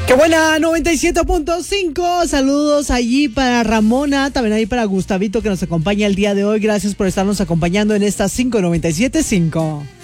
¡Qué buena! 97.5. Saludos allí para Ramona, también ahí para Gustavito que nos acompaña el día de hoy. Gracias por estarnos acompañando en esta 597.5.